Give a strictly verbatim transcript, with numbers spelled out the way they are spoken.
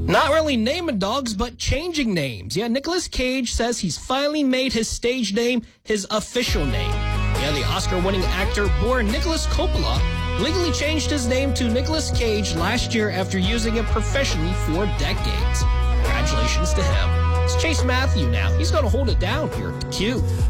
Not really naming dogs, but changing names. Yeah, Nicolas Cage says he's finally made his stage name his official name. Yeah, the Oscar-winning actor born Nicolas Coppola legally changed his name to Nicolas Cage last year after using it professionally for decades. Congratulations to him. It's Chase Matthew now. He's going to hold it down here at the Q.